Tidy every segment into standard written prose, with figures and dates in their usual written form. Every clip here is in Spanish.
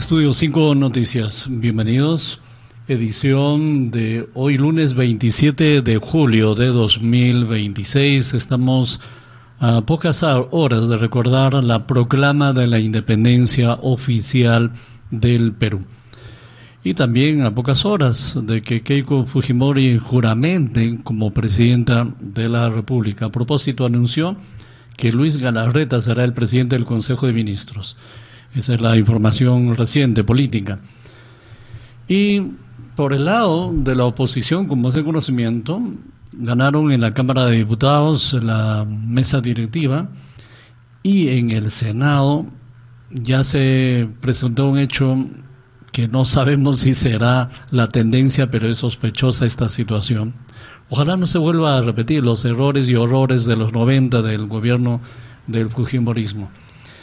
Estudio 5 Noticias, bienvenidos. Edición de hoy lunes 27 de julio de 2026. Estamos a pocas horas de recordar la proclama de la independencia oficial del Perú. Y también a pocas horas de que Keiko Fujimori juramente como presidenta de la República. A propósito, anunció que Luis Galarreta será el presidente del Consejo de Ministros. Esa es la información reciente política. Y por el lado de la oposición, como es de conocimiento, ganaron en la Cámara de Diputados la mesa directiva y en el Senado ya se presentó un hecho que no sabemos si será la tendencia, pero es sospechosa esta situación. Ojalá no se vuelva a repetir los errores y horrores de los 90 del gobierno del Fujimorismo.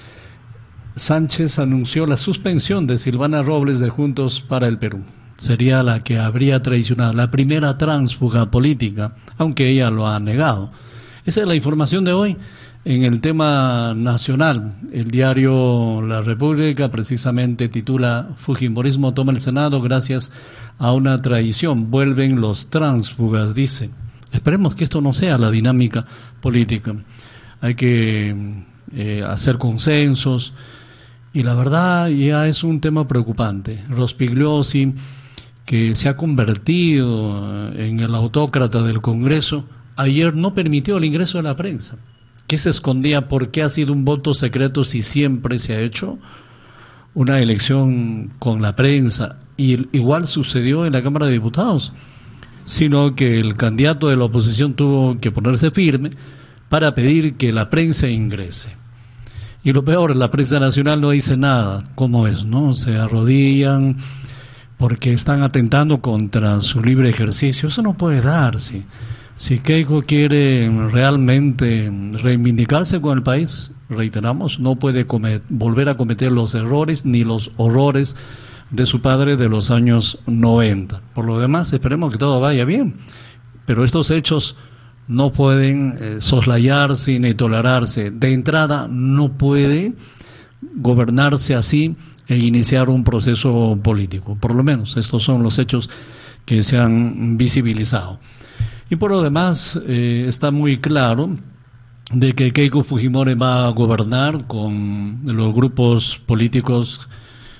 Sánchez anunció la suspensión de Silvana Robles de Juntos para el Perú. Sería la que habría traicionado, la primera tránsfuga política, aunque ella lo ha negado. Esa es la información de hoy. En el tema nacional, el diario La República precisamente titula Fujimorismo toma el Senado gracias a una traición. Vuelven los tránsfugas, dice. Esperemos que esto no sea la dinámica política. Hay que hacer consensos. Y la verdad ya es un tema preocupante. Rospigliosi, que se ha convertido en el autócrata del Congreso, ayer no permitió el ingreso de la prensa. ¿Qué se escondía? ¿Por qué ha sido un voto secreto si siempre se ha hecho una elección con la prensa? Y igual sucedió en la Cámara de Diputados, sino que el candidato de la oposición tuvo que ponerse firme para pedir que la prensa ingrese. Y lo peor, la prensa nacional no dice nada. ¿Cómo es, no? Se arrodillan porque están atentando contra su libre ejercicio. Eso no puede darse. Si Keiko quiere realmente reivindicarse con el país, reiteramos, no puede volver a cometer los errores ni los horrores de su padre de los años 90. Por lo demás, esperemos que todo vaya bien. Pero estos hechos no pueden soslayarse ni tolerarse. De entrada, no puede gobernarse así e iniciar un proceso político. Por lo menos, estos son los hechos que se han visibilizado. Y por lo demás, está muy claro de que Keiko Fujimori va a gobernar con los grupos políticos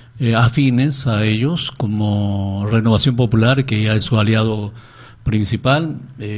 afines a ellos, como Renovación Popular, que ya es su aliado principal.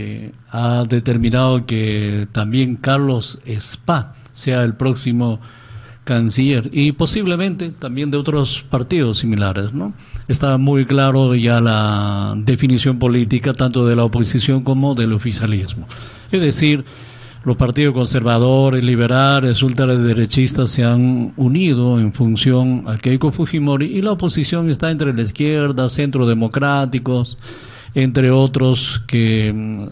Ha determinado que también Carlos Spa sea el próximo canciller y posiblemente también de otros partidos similares, ¿no? Está muy claro ya la definición política tanto de la oposición como del oficialismo. Es decir, los partidos conservadores, liberales, ultraderechistas se han unido en función a Keiko Fujimori y la oposición está entre la izquierda, centro democráticos, entre otros que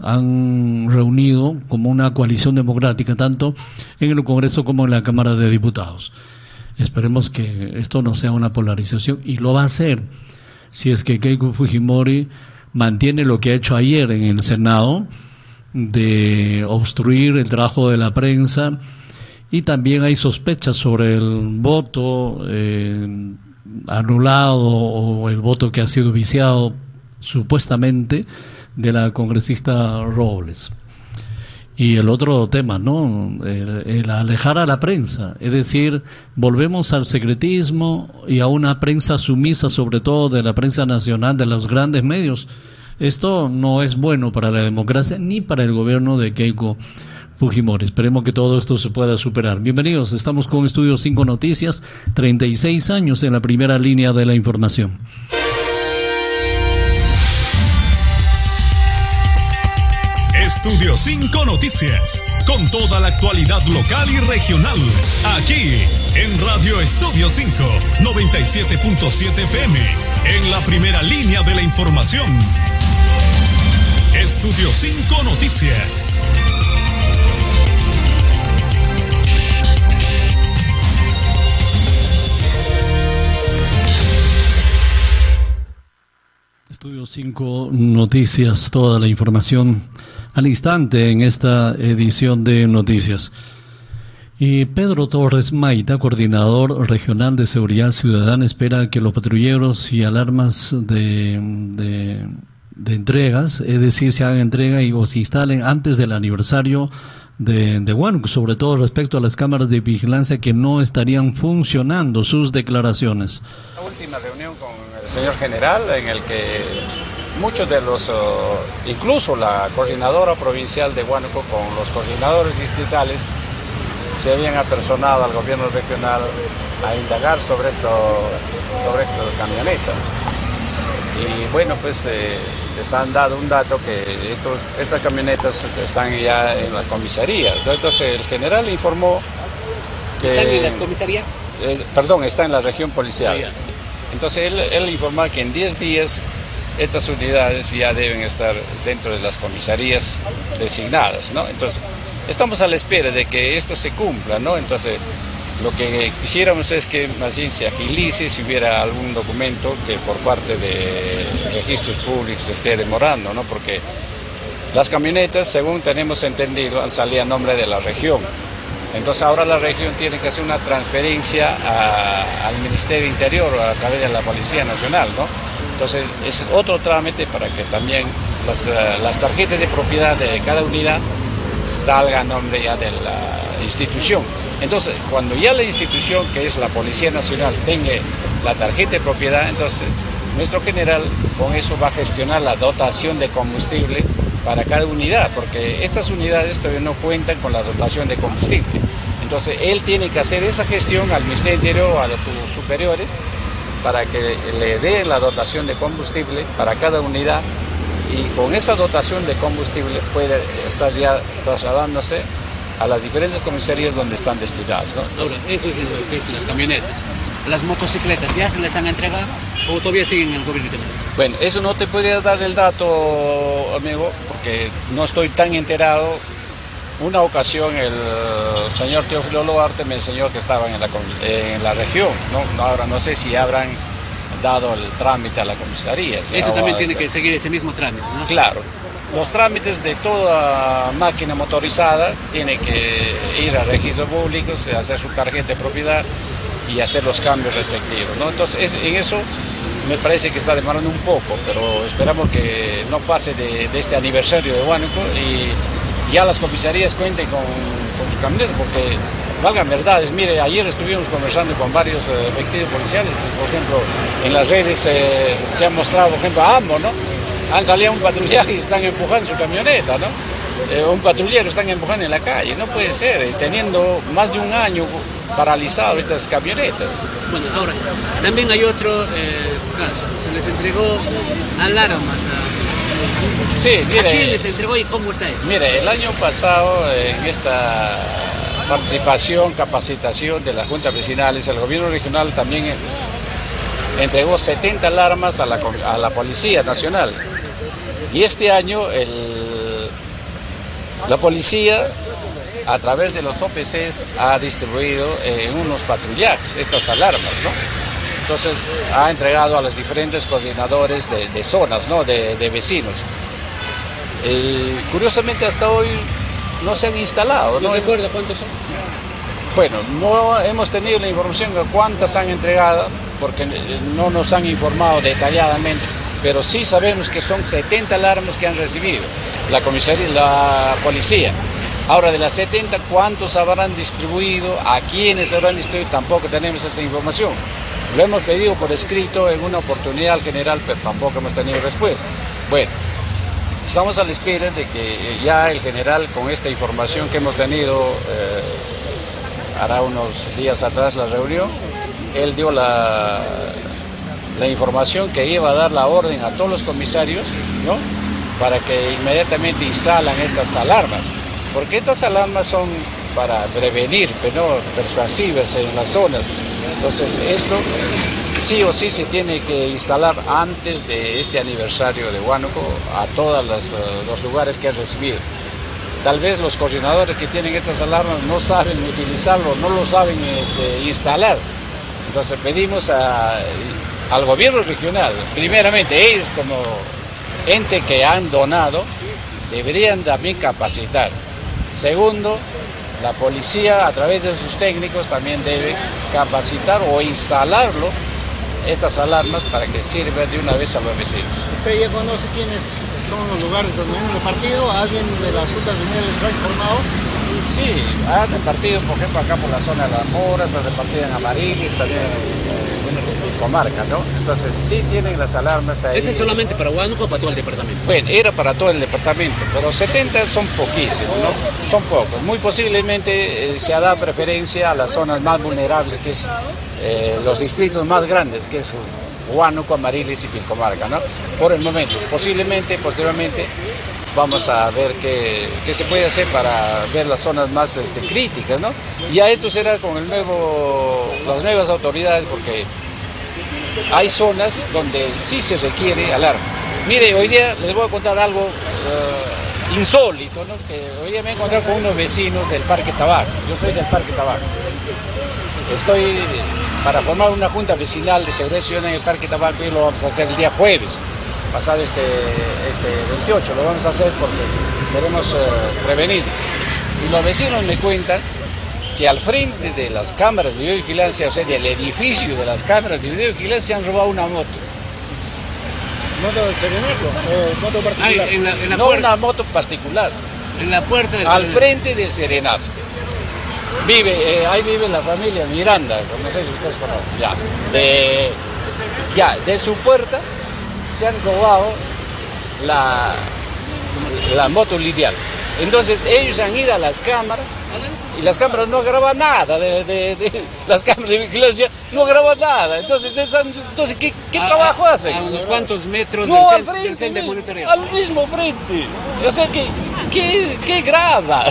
han reunido como una coalición democrática tanto en el Congreso como en la Cámara de Diputados. Esperemos que esto no sea una polarización y lo va a hacer si es que Keiko Fujimori mantiene lo que ha hecho ayer en el Senado de obstruir el trabajo de la prensa, y también hay sospechas sobre el voto anulado o el voto que ha sido viciado supuestamente de la congresista Robles. Y el otro tema, ¿no? El alejar a la prensa, es decir, volvemos al secretismo y a una prensa sumisa, sobre todo de la prensa nacional, de los grandes medios. Esto no es bueno para la democracia ni para el gobierno de Keiko Fujimori. Esperemos que todo esto se pueda superar. Bienvenidos, estamos con Estudio 5 Noticias, 36 años en la primera línea de la información. Estudio 5 Noticias, con toda la actualidad local y regional, aquí en Radio Estudio 5, 97.7 FM, en la primera línea de la información. Estudio 5 Noticias. Estudio 5 Noticias, toda la información al instante en esta edición de noticias. Y Pedro Torres Maita, coordinador regional de seguridad ciudadana, espera que los patrulleros y alarmas de entregas, es decir, se hagan entrega o se instalen antes del aniversario de Huánuco, sobre todo respecto a las cámaras de vigilancia que no estarían funcionando. Sus declaraciones. La última reunión con el señor general, en el que muchos de los, incluso la coordinadora provincial de Huánuco con los coordinadores distritales, se habían apersonado al gobierno regional a indagar sobre estas camionetas. Y bueno, pues les han dado un dato que estas camionetas están ya en la comisaría. Entonces el general informó que... ¿Están en las comisarías? Perdón, está en la región policial. Entonces él informó que en 10 días estas unidades ya deben estar dentro de las comisarías designadas, ¿no? Entonces estamos a la espera de que esto se cumpla, ¿no? Entonces lo que quisiéramos es que más bien se agilice si hubiera algún documento que por parte de registros públicos esté demorando, ¿no? Porque las camionetas, según tenemos entendido, han salido a nombre de la región. Entonces ahora la región tiene que hacer una transferencia al Ministerio Interior a través de la Policía Nacional, ¿no? Entonces es otro trámite para que también las tarjetas de propiedad de cada unidad salgan a nombre ya de la institución. Entonces, cuando ya la institución, que es la Policía Nacional, tenga la tarjeta de propiedad, entonces nuestro general con eso va a gestionar la dotación de combustible para cada unidad, porque estas unidades todavía no cuentan con la dotación de combustible. Entonces, él tiene que hacer esa gestión al Ministerio Interior o a los superiores para que le dé la dotación de combustible para cada unidad, y con esa dotación de combustible puede estar ya trasladándose a las diferentes comisarías donde están destinadas, ¿no? Ahora, eso es las camionetas. ¿Las motocicletas ya se les han entregado o todavía siguen en el gobierno? Bueno, eso no te podría dar el dato, amigo, porque no estoy tan enterado. Una ocasión el señor Teófilo Loarte me enseñó que estaban en la región, ¿no? Ahora no sé si habrán dado el trámite a la comisaría. Eso también tiene que seguir ese mismo trámite, ¿no? Claro. Los trámites de toda máquina motorizada tiene que ir a registros públicos, hacer su tarjeta de propiedad y hacer los cambios respectivos, ¿no? Entonces, en eso me parece que está demorando un poco, pero esperamos que no pase de este aniversario de Huánuco y ya las comisarías cuenten con sus camionetas, porque valgan verdades. Mire, ayer estuvimos conversando con varios efectivos policiales, por ejemplo, en las redes se ha mostrado, por ejemplo, a ambos, ¿no? Han salido a un patrullaje y están empujando su camioneta, ¿no? Un patrullero están empujando en la calle. No puede ser, teniendo más de un año paralizado estas camionetas. Bueno, ahora, también hay otro caso. Se les entregó alarmas a... Sí, mire... ¿A quién les entregó y cómo está eso? Mire, el año pasado, en esta participación, capacitación de las juntas vecinales, el gobierno regional también entregó 70 alarmas a la Policía Nacional. Y este año la policía, a través de los OPCs, ha distribuido en unos patrullajes estas alarmas, ¿no? Entonces ha entregado a los diferentes coordinadores de zonas, ¿no? de vecinos. Curiosamente hasta hoy no se han instalado, ¿no? ¿No recuerda cuántos son? Bueno, no hemos tenido la información de cuántas han entregado, porque no nos han informado detalladamente, pero sí sabemos que son 70 alarmas que han recibido la comisaría, la policía. Ahora, de las 70, ¿cuántos habrán distribuido? ¿A quiénes habrán distribuido? Tampoco tenemos esa información. Lo hemos pedido por escrito en una oportunidad al general, pero tampoco hemos tenido respuesta. Bueno, estamos a la espera de que ya el general, con esta información que hemos tenido, hará unos días atrás la reunión, él dio la información que iba a dar la orden a todos los comisarios, ¿no? Para que inmediatamente instalan estas alarmas, porque estas alarmas son para prevenir, pero no persuasivas en las zonas. Entonces esto sí o sí se tiene que instalar antes de este aniversario de Huánuco a todos los lugares que han recibido. Tal vez los coordinadores que tienen estas alarmas no saben utilizarlo, no lo saben instalar. Entonces pedimos al gobierno regional, primeramente ellos como ente que han donado, deberían también capacitar. Segundo, La policía, a través de sus técnicos, también debe capacitar o instalarlo, estas alarmas, para que sirva de una vez a los vecinos. ¿Usted ya conoce quiénes son los lugares donde han repartido? ¿Alguien de las juntas vecinales les ha informado? Sí, han repartido, por ejemplo, acá por la zona de las Moras, han repartido en Amarilis, también en comarca, ¿no? Entonces sí tienen las alarmas ahí. ¿Ese es solamente para Huánuco o para todo el departamento? Bueno, era para todo el departamento, pero 70 son poquísimos, ¿no? Son pocos. Muy posiblemente se ha dado preferencia a las zonas más vulnerables, que es los distritos más grandes, que es Huánuco, Amarilis y Pilcomarca, ¿no? Por el momento. Posiblemente, posteriormente, vamos a ver qué se puede hacer para ver las zonas más críticas, ¿no? Ya esto será con las nuevas autoridades, porque hay zonas donde sí se requiere alarma. Mire, hoy día les voy a contar algo insólito, ¿no? Que hoy día me he encontrado con unos vecinos del Parque Tabaco. Yo soy del Parque Tabaco. Estoy para formar una junta vecinal de seguridad ciudadana en el Parque Tabaco, y lo vamos a hacer el día jueves, pasado este 28, lo vamos a hacer porque queremos prevenir. Y los vecinos me cuentan que al frente de las cámaras de videovigilancia, o sea, del edificio de las cámaras de videovigilancia, han robado una moto. ¿Moto del Serenazo? ¿Moto particular? En la no, una moto particular. En la puerta del al frente del Serenazo. Ahí vive la familia Miranda, no sé si ustedes conocen, de su puerta se han robado la moto lidial. Entonces ellos han ido a las cámaras, y las cámaras no graban nada, las cámaras de vigilancia no graban nada. Entonces ¿qué trabajo hacen? ¿A unos cuantos metros no, del frente, centro de monitoreo? al mismo frente. O sea, ¿qué graba?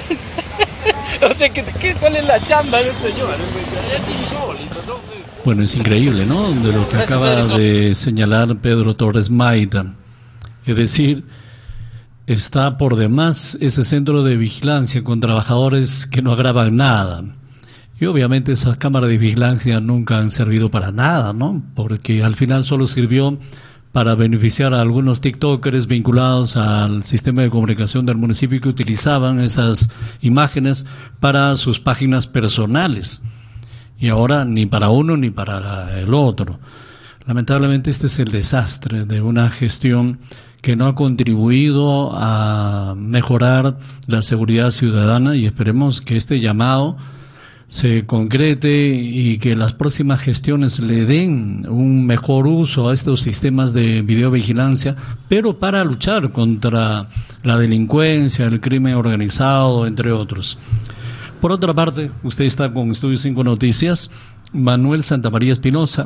O sea, ¿cuál es la chamba del señor? Es insólito, ¿no? Bueno, es increíble, ¿no? De lo que acaba de señalar Pedro Torres Maida. Es decir, está por demás ese centro de vigilancia con trabajadores que no graban nada. Y obviamente esas cámaras de vigilancia nunca han servido para nada, ¿no? Porque al final solo sirvió para beneficiar a algunos tiktokers vinculados al sistema de comunicación del municipio, que utilizaban esas imágenes para sus páginas personales. Y ahora ni para uno ni para el otro. Lamentablemente este es el desastre de una gestión que no ha contribuido a mejorar la seguridad ciudadana, y esperemos que este llamado se concrete y que las próximas gestiones le den un mejor uso a estos sistemas de videovigilancia, pero para luchar contra la delincuencia, el crimen organizado, entre otros. Por otra parte, usted está con Estudio 5 Noticias. Manuel Santamaría Espinosa,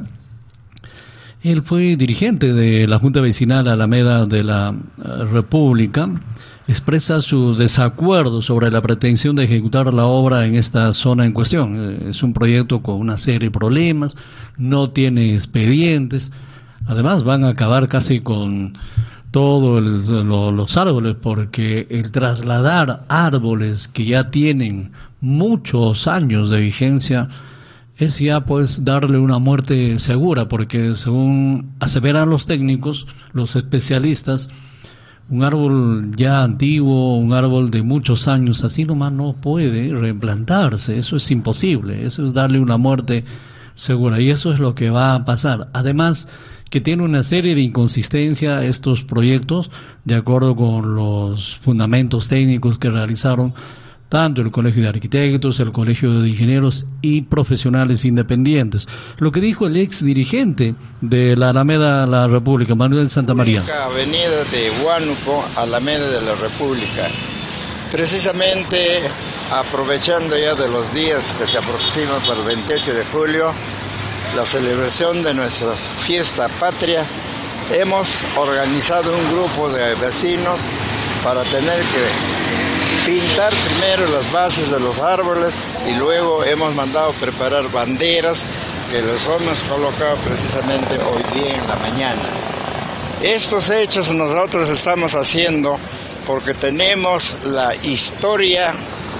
él fue dirigente de la Junta Vecinal Alameda de la República, expresa su desacuerdo sobre la pretensión de ejecutar la obra en esta zona en cuestión. Es un proyecto con una serie de problemas, no tiene expedientes, además van a acabar casi con todos los árboles, porque el trasladar árboles que ya tienen muchos años de vigencia es ya pues darle una muerte segura, porque según aseveran los técnicos, los especialistas, un árbol ya antiguo, un árbol de muchos años, así nomás no puede reimplantarse, eso es imposible, eso es darle una muerte segura, y eso es lo que va a pasar. Además, que tiene una serie de inconsistencias estos proyectos, de acuerdo con los fundamentos técnicos que realizaron tanto el Colegio de Arquitectos, el Colegio de Ingenieros y Profesionales Independientes. Lo que dijo el ex dirigente de la Alameda de la República, Manuel Santamaría. Avenida de Huánuco, Alameda de la República. Precisamente aprovechando ya de los días que se aproximan para el 28 de julio, la celebración de nuestra fiesta patria, hemos organizado un grupo de vecinos para tener que pintar primero las bases de los árboles, y luego hemos mandado preparar banderas que les hemos colocado precisamente hoy día en la mañana. Estos hechos nosotros estamos haciendo porque tenemos la historia,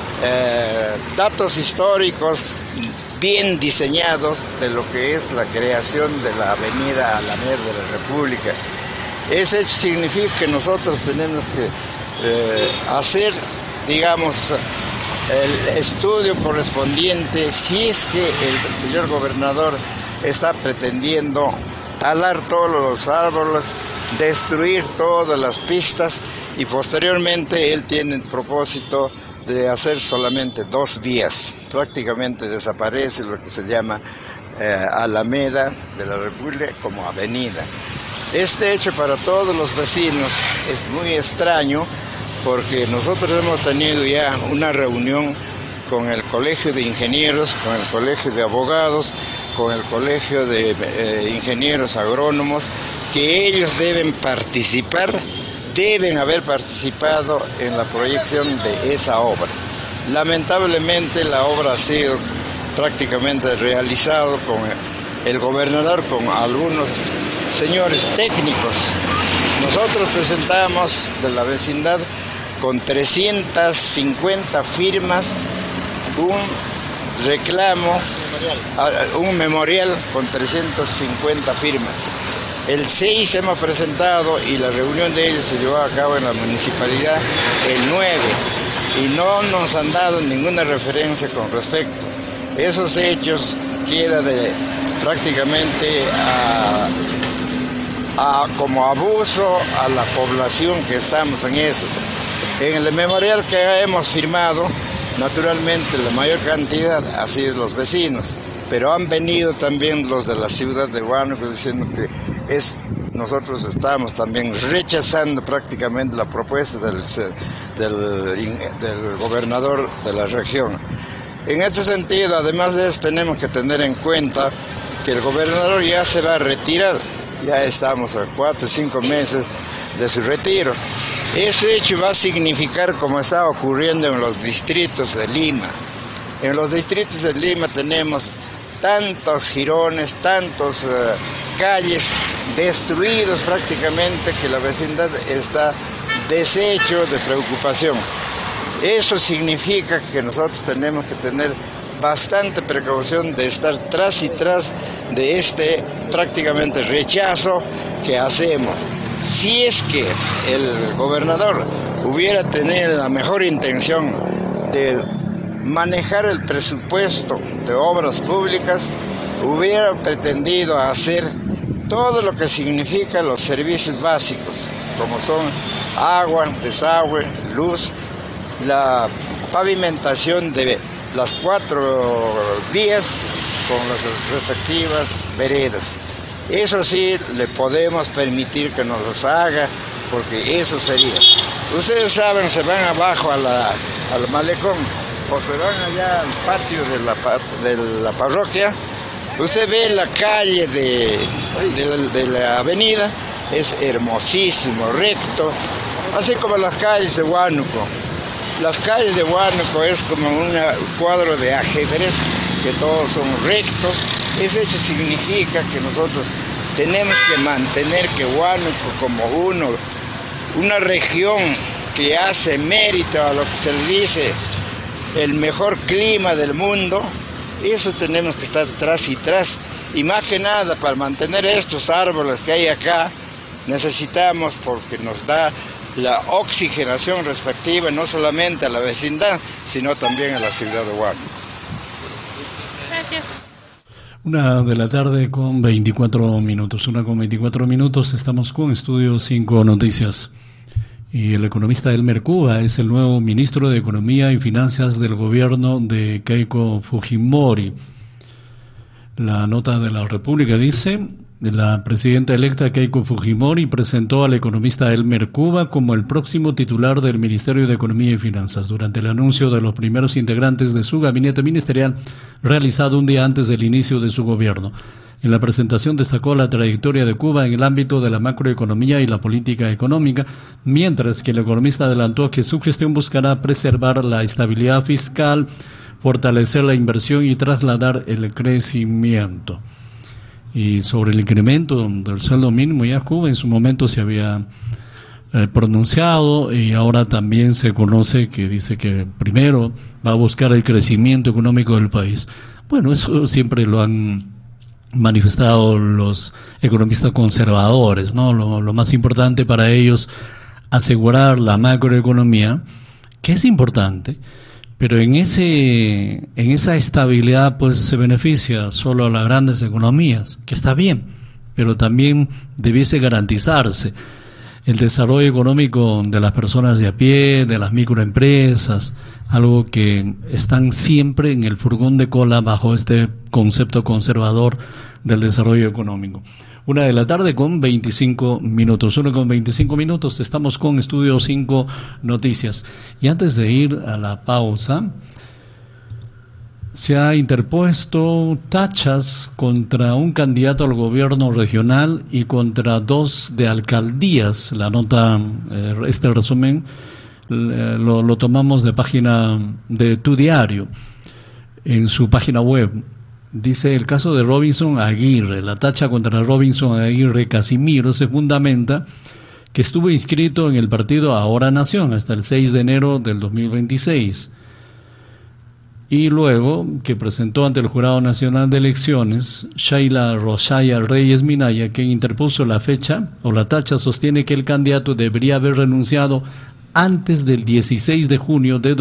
datos históricos bien diseñados de lo que es la creación de la avenida Alameda de la República. Ese hecho significa que nosotros tenemos que hacer, digamos, el estudio correspondiente si es que el señor gobernador está pretendiendo talar todos los árboles, destruir todas las pistas, y posteriormente él tiene el propósito de hacer solamente 2 vías. Prácticamente desaparece lo que se llama Alameda de la República como avenida. Este hecho para todos los vecinos es muy extraño, porque nosotros hemos tenido ya una reunión con el Colegio de Ingenieros, con el Colegio de Abogados, con el Colegio de Ingenieros Agrónomos, que ellos deben participar, deben haber participado en la proyección de esa obra. Lamentablemente la obra ha sido prácticamente realizado con el gobernador, con algunos señores técnicos. Nosotros presentamos de la vecindad con 350 firmas un reclamo, un memorial con 350 firmas. El 6 hemos presentado y la reunión de ellos se llevó a cabo en la municipalidad el 9 y no nos han dado ninguna referencia con respecto. Esos hechos quedan prácticamente como abuso a la población que estamos en eso. En el memorial que hemos firmado, naturalmente la mayor cantidad ha sido los vecinos, pero han venido también los de la ciudad de Huánuco diciendo que nosotros estamos también rechazando prácticamente la propuesta del gobernador de la región. En este sentido, además de eso, tenemos que tener en cuenta que el gobernador ya se va a retirar, ya estamos a 4 o 5 meses de su retiro. Ese hecho va a significar, como está ocurriendo en los distritos de Lima. En los distritos de Lima tenemos tantos jirones, tantos calles destruidos prácticamente, que la vecindad está deshecho de preocupación. Eso significa que nosotros tenemos que tener bastante precaución de estar tras y tras de este prácticamente rechazo que hacemos. Si es que el gobernador hubiera tenido la mejor intención de manejar el presupuesto de obras públicas, hubiera pretendido hacer todo lo que significa los servicios básicos, como son agua, desagüe, luz, la pavimentación de las 4 vías con las respectivas veredas. Eso sí le podemos permitir que nos los haga, porque eso sería. Ustedes saben, se van abajo al malecón, o se van allá al patio de la parroquia. Usted ve la calle de la avenida, es hermosísimo, recto, así como las calles de Huánuco. Las calles de Huánuco es como un cuadro de ajedrez, que todos son rectos. Ese hecho significa que nosotros tenemos que mantener que Huánuco como una región que hace mérito a lo que se le dice el mejor clima del mundo. Eso tenemos que estar tras y tras, y más que nada para mantener estos árboles que hay acá necesitamos, porque nos da la oxigenación respectiva no solamente a la vecindad, sino también a la ciudad de Huánuco. Gracias. 1:00 con 24 minutos. 1:24 minutos, estamos con Estudio 5 Noticias. Y el economista Elmer Cuba es el nuevo ministro de Economía y Finanzas del gobierno de Keiko Fujimori. La nota de la República dice: la presidenta electa Keiko Fujimori presentó al economista Elmer Cuba como el próximo titular del Ministerio de Economía y Finanzas durante el anuncio de los primeros integrantes de su gabinete ministerial realizado un día antes del inicio de su gobierno. En la presentación destacó la trayectoria de Cuba en el ámbito de la macroeconomía y la política económica, mientras que el economista adelantó que su gestión buscará preservar la estabilidad fiscal, fortalecer la inversión y trasladar el crecimiento. Y sobre el incremento del sueldo mínimo, ya Cuba en su momento se había pronunciado, y ahora también se conoce que dice que primero va a buscar el crecimiento económico del país. Bueno, eso siempre lo han manifestado los economistas conservadores, ¿no? Lo más importante para ellos, asegurar la macroeconomía, que es importante, Pero en esa estabilidad pues se beneficia solo a las grandes economías, que está bien, pero también debiese garantizarse el desarrollo económico de las personas de a pie, de las microempresas, algo que están siempre en el furgón de cola bajo este concepto conservador del desarrollo económico. 1:00 con 25 minutos. 1:25 minutos, estamos con Estudio 5 Noticias. Y antes de ir a la pausa, se ha interpuesto tachas contra un candidato al gobierno regional y contra 2 de alcaldías. La nota, este resumen, lo tomamos de página de Tu Diario, en su página web. Dice el caso de Robinson Aguirre. La tacha contra Robinson Aguirre Casimiro se fundamenta que estuvo inscrito en el partido Ahora Nación hasta el 6 de enero del 2026. Y luego que presentó ante el Jurado Nacional de Elecciones, Shaila Roshaya Reyes Minaya, quien interpuso la fecha o la tacha, sostiene que el candidato debería haber renunciado antes del 16 de junio de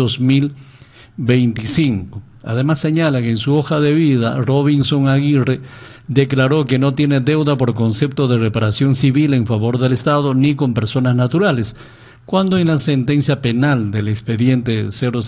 2025. Además señala que en su hoja de vida Robinson Aguirre declaró que no tiene deuda por concepto de reparación civil en favor del Estado ni con personas naturales, cuando en la sentencia penal del expediente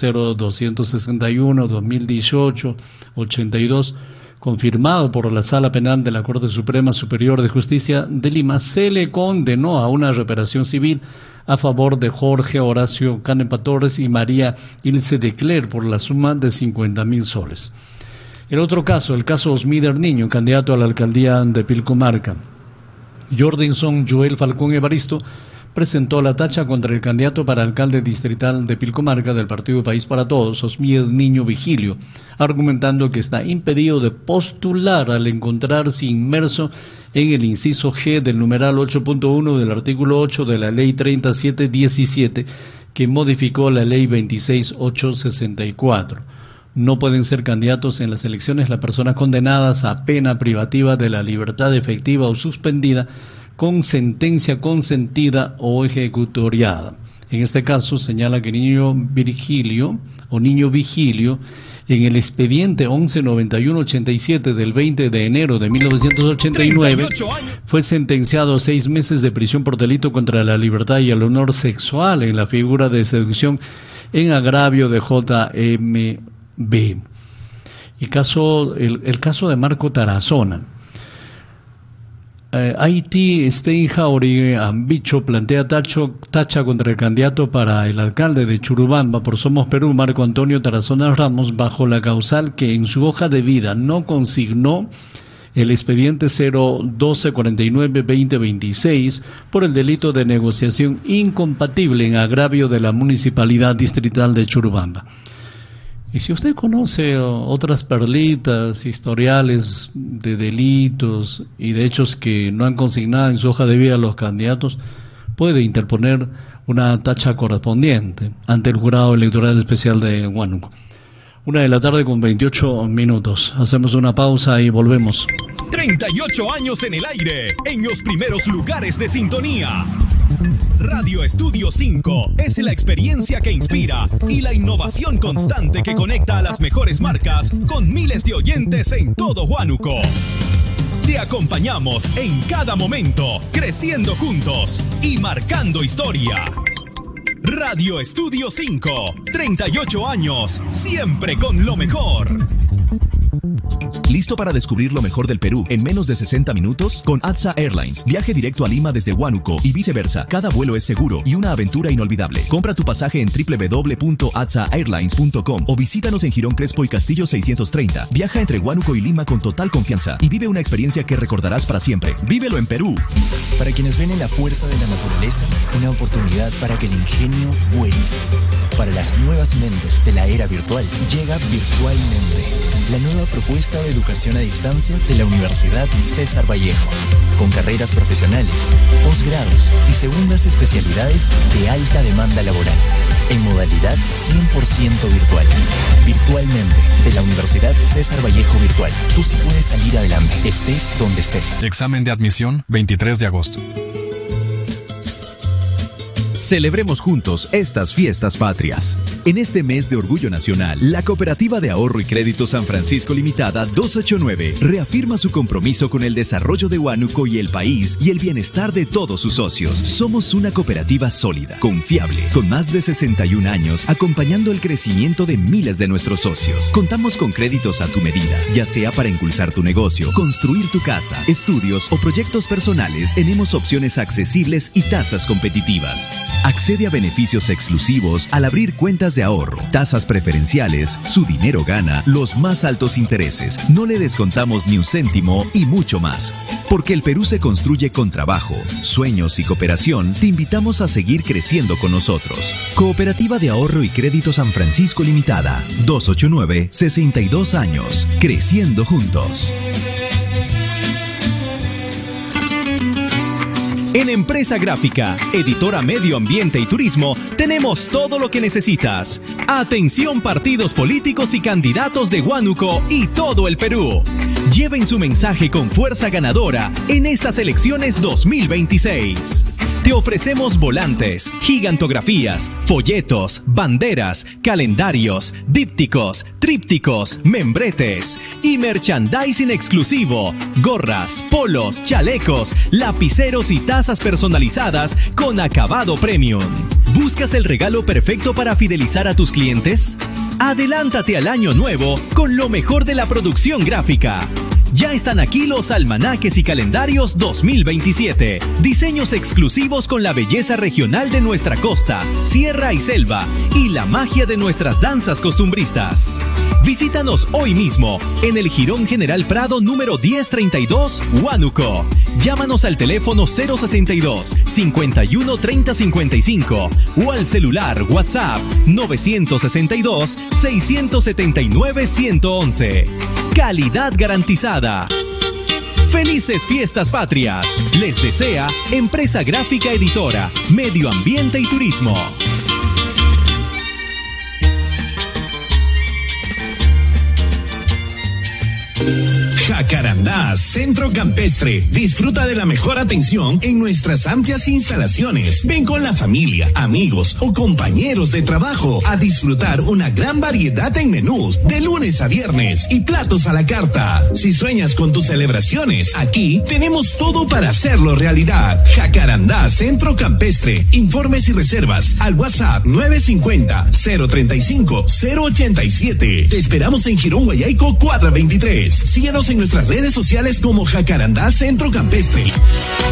00261-2018-82, confirmado por la Sala Penal de la Corte Suprema Superior de Justicia de Lima, se le condenó a una reparación civil a favor de Jorge Horacio Canepa Torres y María Ilse de Cler por la suma de 50.000 soles. El otro caso, el caso Osmider Niño, candidato a la alcaldía de Pilcomarca. Jordanson Joel Falcón Evaristo presentó la tacha contra el candidato para alcalde distrital de Pilcomarca del Partido País para Todos, Osmider Niño Vigilio, argumentando que está impedido de postular al encontrarse inmerso en el inciso G del numeral 8.1 del artículo 8 de la Ley 3717, que modificó la Ley 26864. No pueden ser candidatos en las elecciones las personas condenadas a pena privativa de la libertad efectiva o suspendida con sentencia consentida o ejecutoriada. En este caso señala que Niño Vigilio, en el expediente 119187 del 20 de enero de 1989, fue sentenciado a 6 meses de prisión por delito contra la libertad y el honor sexual en la figura de seducción en agravio de JMB. El caso de Marco Tarazona. Haití Steinjauregui Ambicho plantea tacha contra el candidato para el alcalde de Churubamba por Somos Perú, Marco Antonio Tarazona Ramos, bajo la causal que en su hoja de vida no consignó el expediente 01249-2026 por el delito de negociación incompatible en agravio de la Municipalidad Distrital de Churubamba. Y si usted conoce otras perlitas, historiales de delitos y de hechos que no han consignado en su hoja de vida a los candidatos, puede interponer una tacha correspondiente ante el Jurado Electoral Especial de Huánuco. 1:00 con 28 minutos. Hacemos una pausa y volvemos. 38 años en el aire, en los primeros lugares de sintonía. Radio Estudio 5 es la experiencia que inspira y la innovación constante que conecta a las mejores marcas con miles de oyentes en todo Huánuco. Te acompañamos en cada momento, creciendo juntos y marcando historia. Radio Estudio 5, 38 años, siempre con lo mejor. ¿Listo para descubrir lo mejor del Perú en menos de 60 minutos? Con ATSA Airlines. Viaje directo a Lima desde Huánuco y viceversa. Cada vuelo es seguro y una aventura inolvidable. Compra tu pasaje en www.atsaairlines.com o visítanos en Girón Crespo y Castillo 630. Viaja entre Huánuco y Lima con total confianza y vive una experiencia que recordarás para siempre. ¡Vívelo en Perú! Para quienes ven en la fuerza de la naturaleza una oportunidad para que el ingenio vuele. Para las nuevas mentes de la era virtual, llega Virtualmente, la nueva propuesta de educación a distancia de la Universidad César Vallejo, con carreras profesionales, posgrados y segundas especialidades de alta demanda laboral, en modalidad 100% virtual. Virtualmente, de la Universidad César Vallejo Virtual. Tú sí puedes salir adelante, estés donde estés. Examen de admisión, 23 de agosto. Celebremos juntos estas fiestas patrias. En este mes de Orgullo Nacional, la Cooperativa de Ahorro y Crédito San Francisco Limitada 289 reafirma su compromiso con el desarrollo de Huánuco y el país y el bienestar de todos sus socios. Somos una cooperativa sólida, confiable, con más de 61 años, acompañando el crecimiento de miles de nuestros socios. Contamos con créditos a tu medida, ya sea para impulsar tu negocio, construir tu casa, estudios o proyectos personales. Tenemos opciones accesibles y tasas competitivas. Accede a beneficios exclusivos al abrir cuentas de ahorro, tasas preferenciales, su dinero gana, los más altos intereses, no le descontamos ni un céntimo y mucho más. Porque el Perú se construye con trabajo, sueños y cooperación, te invitamos a seguir creciendo con nosotros. Cooperativa de Ahorro y Crédito San Francisco Limitada, 289, 62 años, creciendo juntos. En Empresa Gráfica, editora Medio Ambiente y Turismo, tenemos todo lo que necesitas. Atención partidos políticos y candidatos de Huánuco y todo el Perú. Lleven su mensaje con fuerza ganadora en estas elecciones 2026. Te ofrecemos volantes, gigantografías, folletos, banderas, calendarios, dípticos, trípticos, membretes y merchandising exclusivo, gorras, polos, chalecos, lapiceros y tazas personalizadas con acabado premium. ¿Buscas el regalo perfecto para fidelizar a tus clientes? Adelántate al año nuevo con lo mejor de la producción gráfica. Ya están aquí los almanaques y calendarios 2027. Diseños exclusivos con la belleza regional de nuestra costa, sierra y selva y la magia de nuestras danzas costumbristas. Visítanos hoy mismo en el Jirón General Prado número 1032, Huánuco. Llámanos al teléfono 062 51 30 55 o al celular WhatsApp 962 679 111. Calidad garantizada. Felices fiestas patrias. Les desea Empresa Gráfica Editora, Medio Ambiente y Turismo. Jacarandá Centro Campestre. Disfruta de la mejor atención en nuestras amplias instalaciones. Ven con la familia, amigos o compañeros de trabajo a disfrutar una gran variedad en menús de lunes a viernes y platos a la carta. Si sueñas con tus celebraciones, aquí tenemos todo para hacerlo realidad. Jacarandá Centro Campestre. Informes y reservas al WhatsApp 950-035-087. Te esperamos en Jirón Guayaico 423. Síguenos en nuestras redes sociales como Jacarandá Centro Campestre.